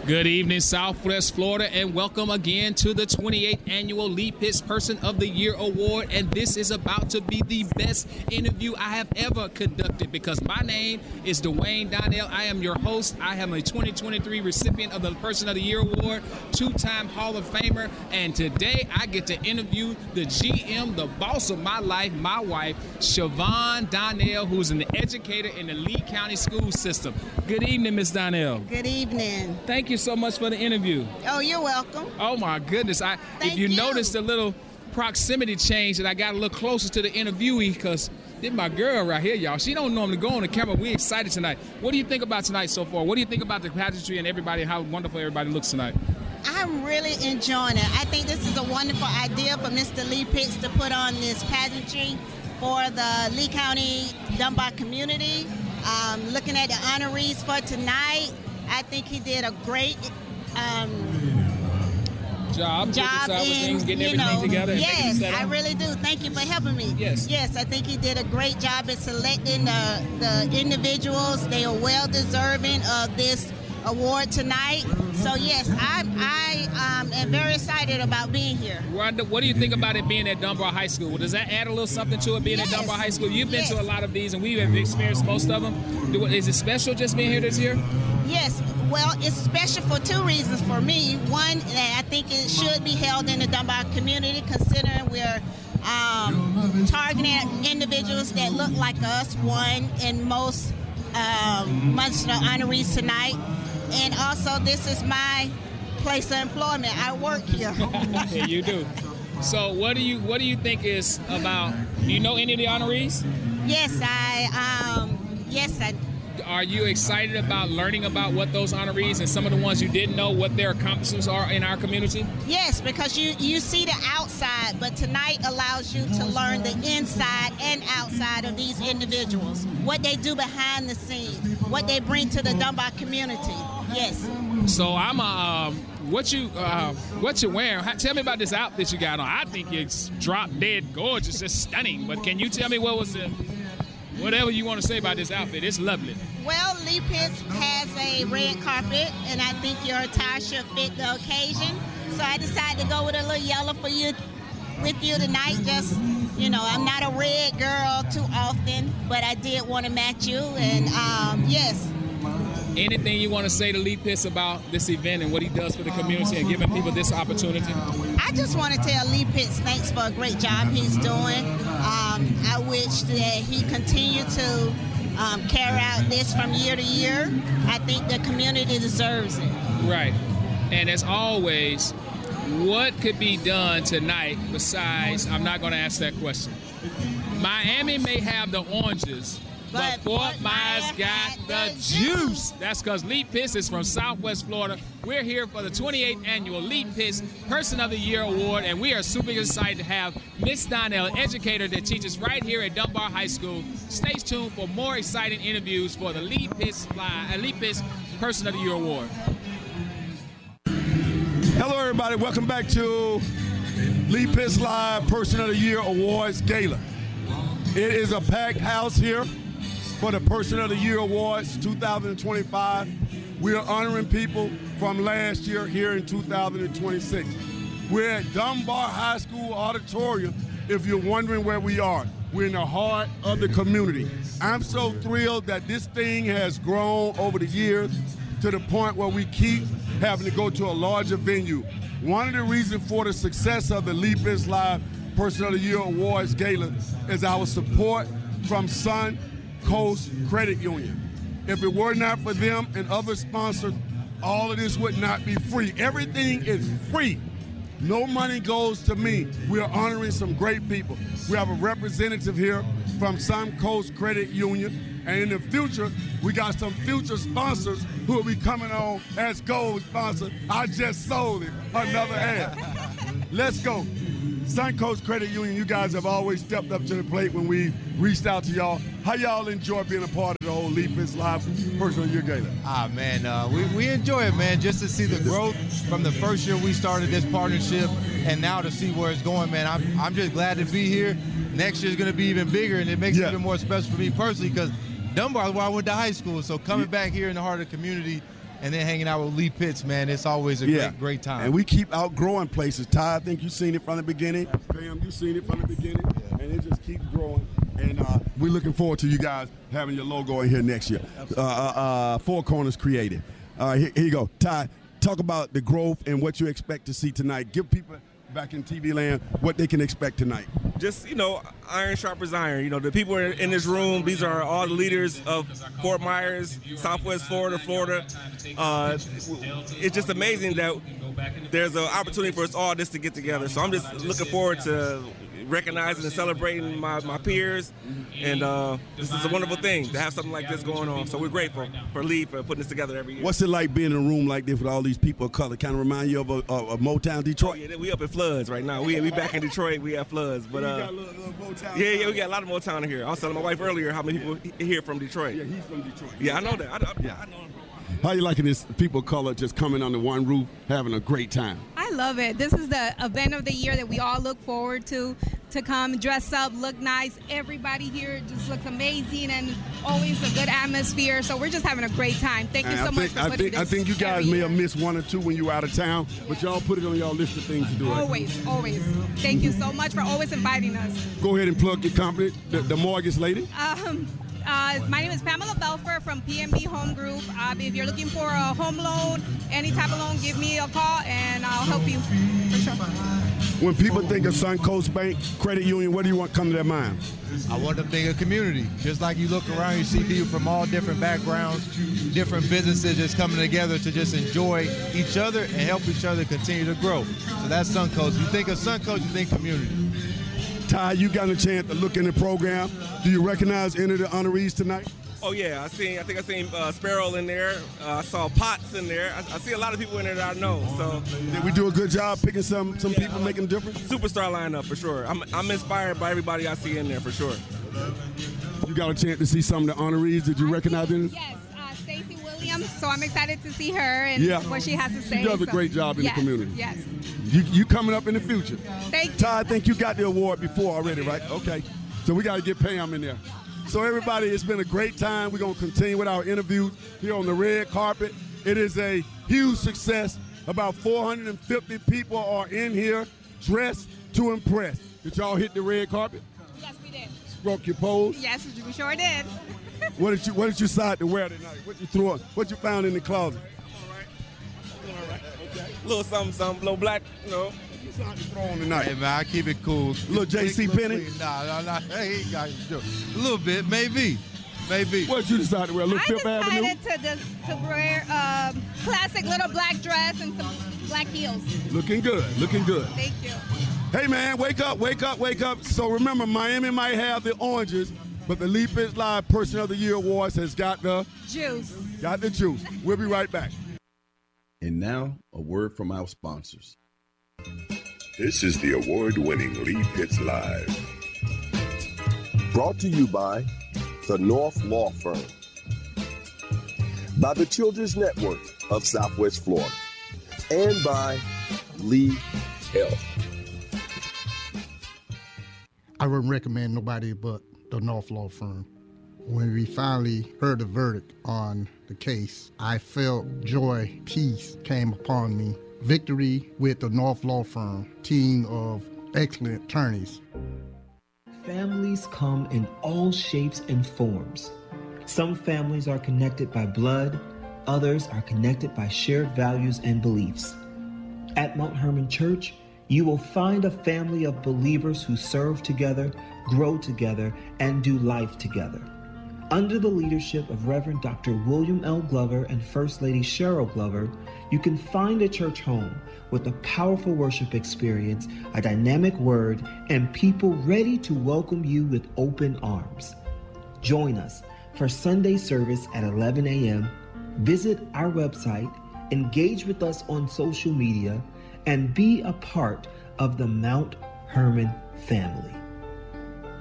Good evening, Southwest Florida, and welcome again to the 28th Annual Lee Pitts Person of the Year Award. And this is about to be the best interview I have ever conducted because my name is Dwayne Donnell. I am your host. I am a 2023 recipient of the Person of the Year Award, two-time Hall of Famer, and today I get to interview the GM, the boss of my life, my wife, Siobhan Donnell, who's an educator in the Lee County school system. Good evening, Ms. Donnell. Good evening. Thank you so much for the interview. Oh, you're welcome. Oh my goodness! If you noticed a little proximity change, that I got a little closer to the interviewee because this my girl right here, y'all. She don't normally go on the camera. We're excited tonight. What do you think about tonight so far? What do you think about the pageantry and everybody? How wonderful everybody looks tonight. I'm really enjoying it. I think this is a wonderful idea for Mr. Lee Pitts to put on this pageantry for the Lee County Dunbar community. Looking at the honorees for tonight, I think he did a great job in getting everything together. Yes, I really do. Thank you for helping me. Yes, I think he did a great job in selecting the individuals. They are well deserving of this award tonight. So yes, I am very excited about being here. What do you think about it being at Dunbar High School? Does that add a little something to it being at Dunbar High School? You've been to a lot of these, and we have experienced most of them. Is it special just being here this year? Yes. Well, it's special for two reasons for me. One, I think it should be held in the Dunbar community, considering we're targeting individuals that look like us, one, and most of the honorees tonight. And also, this is my place of employment. I work here. Yeah, you do. So what do you think is about, do you know any of the honorees? Yes, I Are you excited about learning about what those honorees and some of the ones you didn't know, what their accomplishments are in our community? Yes, because you see the outside, but tonight allows you to learn the inside and outside of these individuals, what they do behind the scenes, what they bring to the Dunbar community. Yes. So what you wearing? Tell me about this outfit you got on. I think it's drop dead gorgeous, it's stunning. But can you tell me whatever you want to say about this outfit? It's lovely. Well, Lee Pitts has a red carpet, and I think your attire should fit the occasion. So I decided to go with a little yellow with you tonight. Just, I'm not a red girl too often, but I did want to match you, and yes. Anything you want to say to Lee Pitts about this event and what he does for the community and giving people this opportunity? I just want to tell Lee Pitts thanks for a great job he's doing. I wish that he continued to carry out this from year to year. I think the community deserves it. Right. And as always, what could be done tonight besides, I'm not going to ask that question. Miami may have the oranges, but Fort Myers got the juice. That's because Lee Pitts is from Southwest Florida. We're here for the 28th Annual Lee Pitts Person of the Year Award, and we are super excited to have Miss Donnell, educator that teaches right here at Dunbar High School. Stay tuned for more exciting interviews for the Lee Pitts Person of the Year Award. Hello, everybody. Welcome back to Lee Pitts Live Person of the Year Awards Gala. It is a packed house here for the Person of the Year Awards 2025. We are honoring people from last year here in 2026. We're at Dunbar High School Auditorium, if you're wondering where we are. We're in the heart of the community. I'm so thrilled that this thing has grown over the years to the point where we keep having to go to a larger venue. One of the reasons for the success of the Lee Pitts Live Person of the Year Awards Gala is our support from Sun Coast Credit Union. If it were not for them and other sponsors, all of this would not be free. Everything is free. No money goes to me. We are honoring some great people. We have a representative here from Sun Coast Credit Union, and in the future, we got some future sponsors who will be coming on as gold sponsors. I just sold it, another ad. Let's go. Sun Coast Credit Union, you guys have always stepped up to the plate when we reached out to y'all. How y'all enjoy being a part of the whole Lee Pitts Live Person of the Year Gala? Man, we enjoy it, man, just to see the growth from the first year we started this partnership and now to see where it's going, man. I'm just glad to be here. Next year's going to be even bigger, and it makes it even more special for me personally because Dunbar is where I went to high school, so coming back here in the heart of the community and then hanging out with Lee Pitts, man, it's always a great time. And we keep outgrowing places. Ty, I think you've seen it from the beginning. Pam, you've seen it from the beginning. And it just keeps growing. And we're looking forward to you guys having your logo in here next year. Four Corners Creative. Here you go. Ty, talk about the growth and what you expect to see tonight. Give people back in TV land what they can expect tonight. Just, iron sharpens iron. The people in this room, these are all the leaders of Fort Myers, Southwest Florida. It's just amazing that there's an opportunity for us all just to get together. So I'm just looking forward to recognizing and celebrating my peers, and this is a wonderful thing to have something like this going on. So we're grateful for Lee for putting this together every year. What's it like being in a room like this with all these people of color? Kind of remind you of Motown, Detroit? Oh, yeah, we up at Floods right now. We back in Detroit. We have Floods, but you got a little Motown. Yeah, we got a lot of Motown here. I was telling my wife earlier how many people here from Detroit. Yeah, he's from Detroit. Yeah, I know that. I know him. How you liking this people of color just coming under one roof, having a great time? I love it. This is the event of the year that we all look forward to come dress up, look nice. Everybody here just looks amazing and always a good atmosphere. So we're just having a great time. Thank you so much for putting this. I think you guys may have missed one or two when you were out of town, but y'all put it on y'all list of things to do. Always. Thank you so much for always inviting us. Go ahead and plug your company, the Mortgage Lady. My name is Pamela Belfer from PNB Home Group. If you're looking for a home loan, any type of loan, give me a call and I'll help you for sure. When people think of Suncoast Bank Credit Union, what do you want come to their mind? I want them to think of community. Just like you look around, you see people from all different backgrounds, different businesses just coming together to just enjoy each other and help each other continue to grow. So that's Suncoast. You think of Suncoast, you think community. Ty, you got a chance to look in the program. Do you recognize any of the honorees tonight? Oh yeah, I think I seen Sparrow in there. I saw Potts in there. I see a lot of people in there that I know. So did we do a good job picking some people making a difference? Superstar lineup for sure. I'm inspired by everybody I see in there for sure. You got a chance to see some of the honorees. Did you recognize them? Yes, Stacey Williams. So I'm excited to see her and what she has to say. She does a great job in the community. Yes. You coming up in the future. Thank you. Ty, I think you got the award before already, right? Okay. So we got to get Pam in there. So everybody, it's been a great time. We're going to continue with our interviews here on the red carpet. It is a huge success. About 450 people are in here dressed to impress. Did y'all hit the red carpet? Yes, we did. Broke your pose? Yes, we sure did. What did you decide to wear tonight? What you found in the closet? All right. Okay. A little something, little black, Throw on tonight. Hey, man, I keep it cool. Little J.C. Penney? Nah. Hey, guys, a little bit, maybe. What did you decide to wear? A little Fifth Avenue? I decided to wear a classic little black dress and some black heels. Looking good. Thank you. Hey, man, wake up. So remember, Miami might have the oranges, but the Lee Pitts Live Person of the Year Awards has got the juice. We'll be right back. And now, a word from our sponsors. This is the award-winning Lee Pitts Live. Brought to you by the North Law Firm, by the Children's Network of Southwest Florida, and by Lee Health. I wouldn't recommend nobody but the North Law Firm. When we finally heard the verdict on the case, I felt joy, peace came upon me. Victory with the North Law Firm, team of excellent attorneys. Families come in all shapes and forms. Some families are connected by blood, others are connected by shared values and beliefs. At Mount Hermon Church, you will find a family of believers who serve together, grow together, and do life together. Under the leadership of Reverend Dr. William L. Glover and First Lady Cheryl Glover, you can find a church home with a powerful worship experience, a dynamic word, and people ready to welcome you with open arms. Join us for Sunday service at 11 a.m. Visit our website, engage with us on social media, and be a part of the Mount Hermon family.